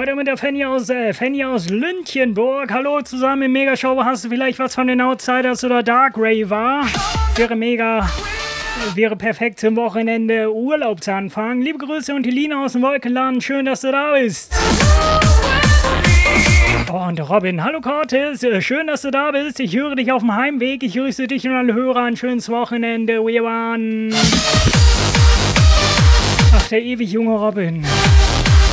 weiter mit der Fanny aus Lünchenburg. Hallo zusammen im Megashow. Hast du vielleicht was von den Outsiders oder Dark Raver? Wäre perfekt zum Wochenende Urlaub zu anfangen. Liebe Grüße und die Lina aus dem Wolkenland. Schön, dass du da bist. Oh, und Robin, hallo Cortis, schön, dass du da bist. Ich höre dich auf dem Heimweg. Ich grüße dich und alle Hörer. Ein schönes Wochenende. We waren. Ach, der ewig junge Robin.